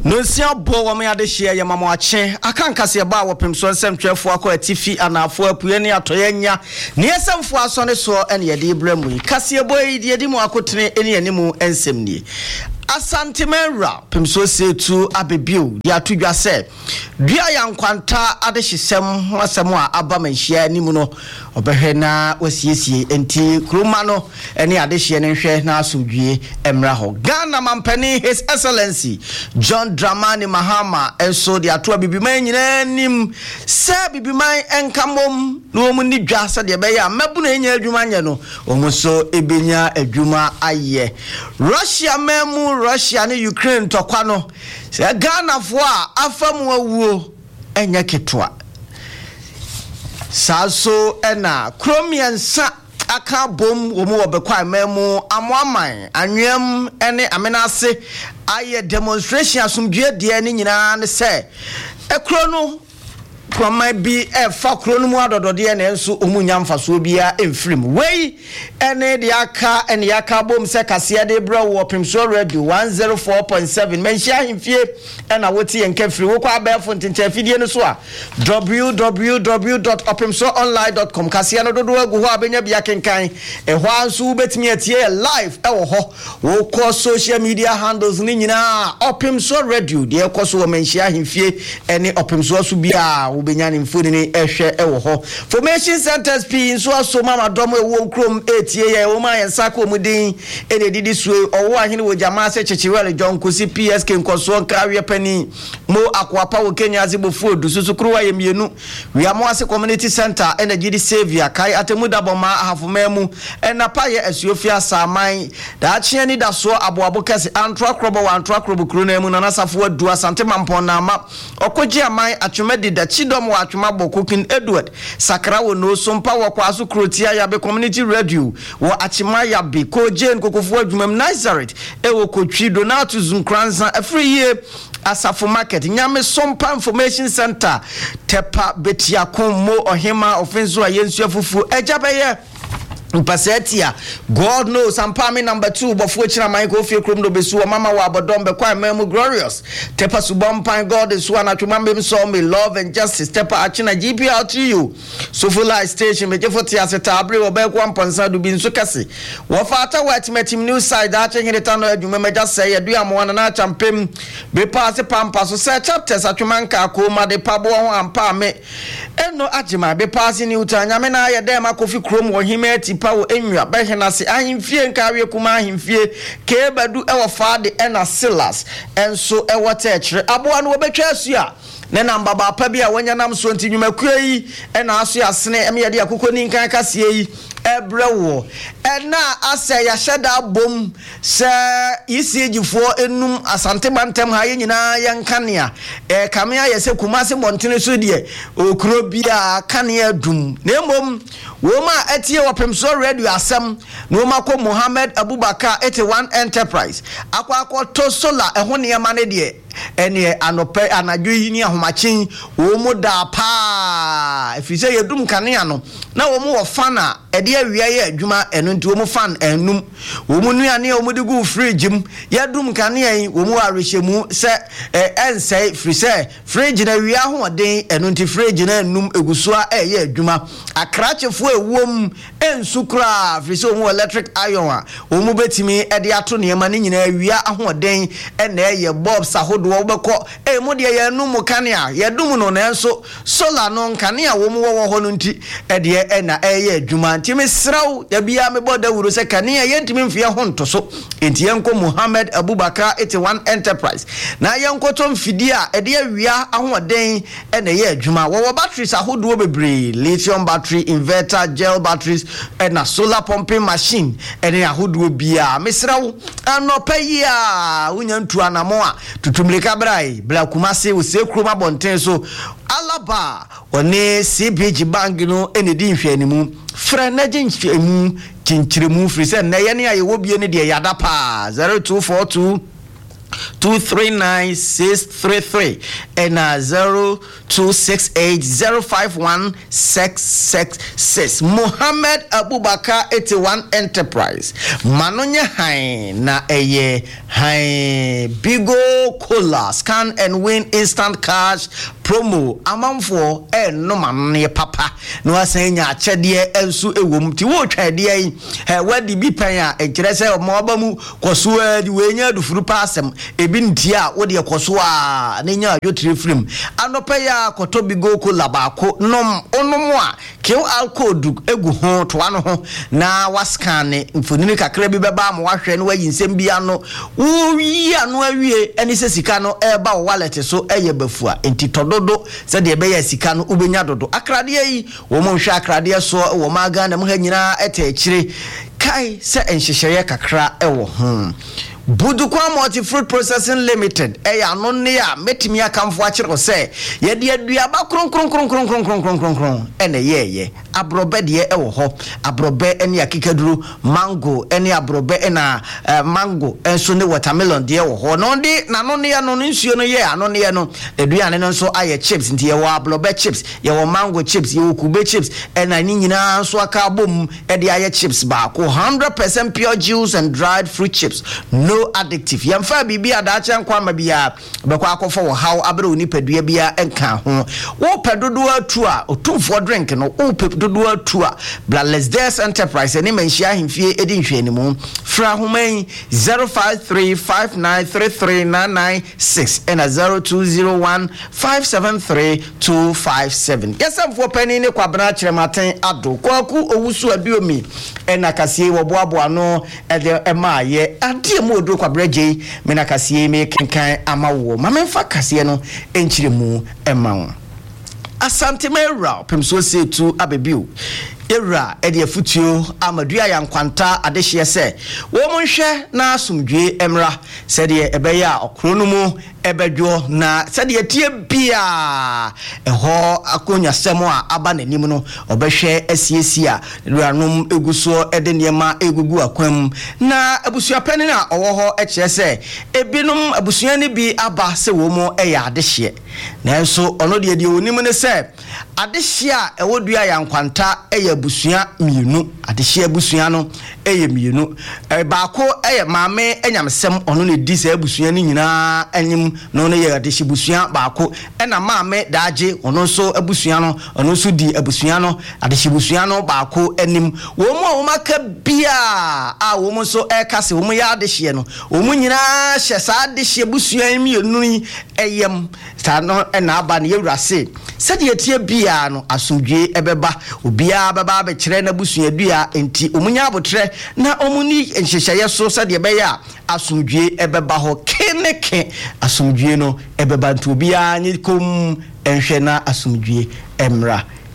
No sia bo wo me ade hye yemamo ache akankase ba wo pemso nsem twefo akọ atifi anafo apue ne atoyenya ne esemfo aso ne so ene yede ibramu kase boy de yedi mu akotene ene yanimu ensem ni Asantemera pemso setu abebiu dia tudwa se dua yankwanta ade hyesem asem a aba manhia nimu no obehwe na wasiesie enti kroma no ene ade hye ne hwe na asodwie emra ho Ghana mampani His Excellency John Dramani Mahama enso dia to bibiman nyina nim se bibiman enkamom no mu ni dwa se de be ya mabu na enya adwuma nye no omuso ebenya adwuma aye Russia ne Ukraine tokwa no se Ghana fo a afamu awuo enya ketwa saso ena kromiensa aka bom wo mu obekwa memu amoaman anwem ene amenase aye demonstration asumdue de ne nyina ne se ekro no kwama bi fa kro no mu adodode ne nso omunya mfaso bia emfrim wei ene de aka ene yaka bom se kase de bra wo pemso radio 104.7 menhia himfie ena woti yenkafiri wo kwa abefo ntenche fidie no so a www.opemsoonline.com kase no dodo agu ho abenya bia kenkan ho anso betimi atie live wo ho wo ko social media handles ni nyina opemso radio de koso wo menhia himfie ene opemso so bia benyane mfoni ni ehwe ewo ho formation centers p nso aso mama dom ewo nkrom etie ye wo ma yensaka omudin ene didi suwe owo ahene wo jama se chechiwele John Kosi PSK nkoso nkawe pani mo akwapa wo Kenya azibofo du susukuru wa yemienu we amwase community center ene gidi savior kai atemuda boma ahafomemu ena paye asuofia saman da achie ni da so aboabo kese antwa krobo kru na emu na nasafo adu asante mampon na ma okoji aman atwemedi da chidom wa atwema bokokin Edward sakra wo no so mpa wo kwaso krotia ya be community radio wo achima ya be ko Jane kokofo adwumam Nazareth ewo kotwi Donatus Zunkranza every year Asafo market nyame sompa information center tepa betiakon mo ohema ofenso ayensu afufu ejabeye Mpasetia God knows ampami number 2 bofo chira Michael Ofie krom do besu mama wa abodom be kwa memu glorious tepa subompan God is one atwuma mbem so me love and justice tepa achina GPR to you so full life station me jefoti aseta abre obe kwa mponsa do bi nso kase wo fata watmetim new side ache hineta no adwuma meja say yedu amwana na champem be pass pampa so say chapters atwuma nka ko ma de pabo ho ampa me eno agima be pass ni utanya me na yede makofi krom wo himeti pawo enwa behena se ahimfie nkawe kuma ahimfie kebadu ewo faade ena Silas enso ewo techre aboa no obetwa asua ne namba ba pa bia wanya nam so ntinwumakua yi ena aso asene emyede akokoni nkan kase yi ebrewo ena ase ya sheda bom se isiegjifo enum asante bantem ha nyina yankanea kamea yese kumase montene so de okuro bia kanea dum na emom wo ma etie wopemso radio asem no mako Mohammed Abubakar 81 Enterprise akwa to solar eho ne ma ne de ene anope anadwo yini ahomachin wo mu da pa efise yedum kanea no na wo mu wo fana ede awia ye adwuma eno nti wo mu fan enum wo mu nuane wo mu de gu fridge m yedum kanea yi wo mu arehemu se ensei frise fridge na wia hoden eno nti fridge na enum egusua ye adwuma akrachefo ewom ensukra frise wo mu electric iron a wo mu betimi ede ato ne ma ne nyina awia ahoden ena ye bulb sahodo wo beko mu de ye enum kanea yedum no na enso solar no kanea wo mu wo ho no nti ede ena ye adwuma ntimi sraw ya bia me boda wuro se kanea yentimi mfie ho ntoso enti yenko Mohammed Abubakar 81 Enterprise na yenko to mfidi a ede awia ahoden ena ye adwuma wo batteries ahodo bebre lithium battery inverter gel batteries ena solar pumping machine ene ahodo bia mesraw anopayi a wunyantu anamo a tutumleka brai bla kumase wo se kroma bonten so alaba one CBG bank no ene di nhwanimu frenaje nhwanimu kinchiremu free se na ye ne ayewo bie ne de yada pa 0242 239-633 and 0268-051-666. Muhammad Abubakar 81 Enterprise. Manonya Hai na eye Hai Bigo Cola Scan and Win Instant Cash promo amamfo no man papa no asenya achede ensu ewom ti wo twade yi wadi bi pan a enkire se mo aba mu koso adi wenya dufuru pasem ebi nti a wo de koso a nenya adwotire film anopa ya koto Bigo Cola baako nom onom a QR code egu ho to ano ho na wascan mfonini kakra bi beba mo wahwe no wayi nsem bi ano wo wi ano awie eni se sika no eba wallet so eye bafua enti tododo se de be ya sika no ubenya dodo akrade yi wo mo hwe akrade so wo maga na mo ha nyina eta akire kai se enhyehyeye kakra ewo ho Budukwa Multi Fruit Processing Limited eya no ne ya metimi akamfo akire se ye de aduaba kron ene ye abrobe de ewo ho abrobe ene akikaduru mango ene abrobe ena mango enso ne watermelon de ewo ho no de na no ne ya no nsuo no ye ano ne ye no aduane no nso aye chips nti ye wo abrobe chips ye wo mango chips ye wo kube chips ena ni nyina nso aka bom e de aye chips ba ko 100% pure juice and dried fruit chips no addictive yamfa bibia da cha nkwa ma bia bekwa akofo wo haw abere oni padua bia enka ho wo pedodo atu a otumfo drink no wo pedodo atu a Blackledge Enterprise ni manhia hemfie edi nhwani mu fra homan 0535933996 and 0201573257 yesamfo pani ne kwabena kirematen ado kwaku owusu abiomi ena kasie wo boabo no ede emaye ade mu odo kwabrege mena kasie me kenkan amawo mamemfa kasie no enchiremu emawo Asante Mera pemso setu abebiu era ede afutuo amadua yankwanta adehye se wo monhwe na asumdwe emra sede ebeya okrono mu ebedwo na sede tie bia eho akonya semo a aba nanim no obehwe asiesi a duanom eguso ede niema egugu akwam na abusuapene na owo ekye se ebinom abusuani bi aba se wo mo eya adehye nanso ono de onim ne se adehye a ewodua yankwanta eya busua mienu adehye busua no eye mienu baako eye maame enyamsem ono ne di se busua ni nyina anyim no ne ye adehye busua baako ena maame daaje ono so abusua no ono so di abusua no adehye busua no baako anim wo mo maka bia a wo mo so ekase wo mo ya adehye no wo mo nyina hye sa adehye busua mienu ni eyem ta no ena aba ne yewrase sede etie bia no asomdwe ebeba obia baba be kire na busua dua enti omunya abotre na omuni enhyehyeye so sede ebeya asomdwe ebeba ho keneke asomdwe no ebeba nto obia nyikom enhwe na asomdwe emra